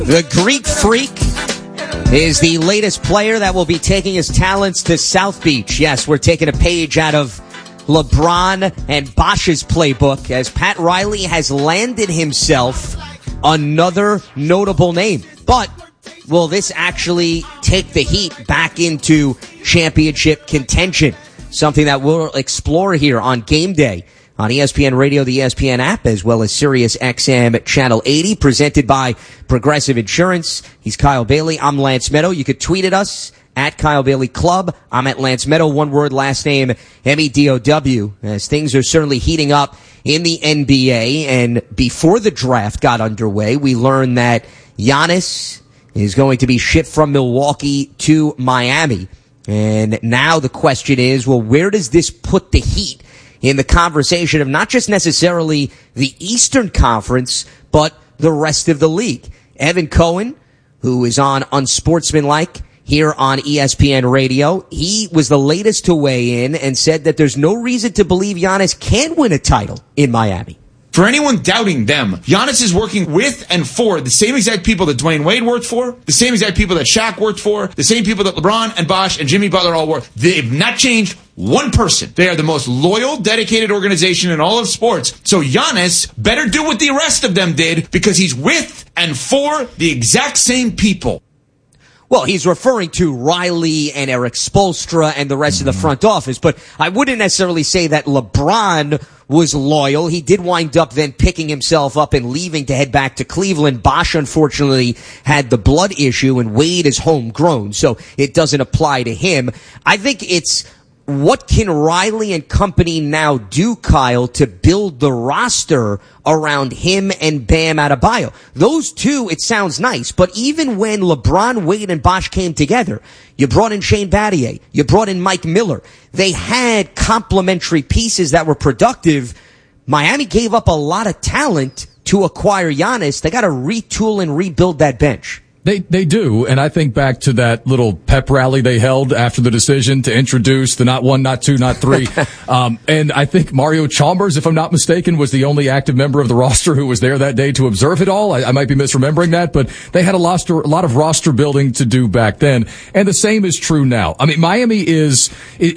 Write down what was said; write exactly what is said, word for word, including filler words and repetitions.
The Greek Freak is the latest player that will be taking his talents to South Beach. Yes, we're taking a page out of LeBron and Bosch's playbook as Pat Riley has landed himself another notable name. But will this actually take the Heat back into championship contention? Something that we'll explore here on Game Day on E S P N Radio, the E S P N app, as well as Sirius X M Channel eighty, presented by Progressive Insurance. He's Kyle Bailey. I'm Lance Meadow. You could tweet at us at Kyle Bailey Club. I'm at Lance Meadow. One word, last name, M E D O W, as things are certainly heating up in the N B A. And before the draft got underway, we learned that Giannis is going to be shipped from Milwaukee to Miami. And now the question is, well, where does this put the Heat in the conversation of not just necessarily the Eastern Conference, but the rest of the league? Evan Cohen, who is on Unsportsmanlike here on E S P N Radio, he was the latest to weigh in and said that there's no reason to believe Giannis can win a title in Miami. For anyone doubting them, Giannis is working with and for the same exact people that Dwayne Wade worked for, the same exact people that Shaq worked for, the same people that LeBron and Bosh and Jimmy Butler all work. They've not changed one person. They are the most loyal, dedicated organization in all of sports. So Giannis better do what the rest of them did, because he's with and for the exact same people. Well, he's referring to Riley and Eric Spoelstra and the rest of the front office, but I wouldn't necessarily say that LeBron was loyal. He did wind up then picking himself up and leaving to head back to Cleveland. Bosh, unfortunately, had the blood issue, and Wade is homegrown, so it doesn't apply to him. I think it's what can Riley and company now do, Kyle, to build the roster around him and Bam Adebayo? Those two, it sounds nice, but even when LeBron, Wade, and Bosh came together, you brought in Shane Battier, you brought in Mike Miller. They had complementary pieces that were productive. Miami gave up a lot of talent to acquire Giannis. They got to retool and rebuild that bench. They they do, and I think back to that little pep rally they held after the decision to introduce the not one, not two, not three. um, and I think Mario Chalmers, if I'm not mistaken, was the only active member of the roster who was there that day to observe it all. I, I might be misremembering that, but they had a, roster, a lot of roster building to do back then. And the same is true now. I mean, Miami is, it,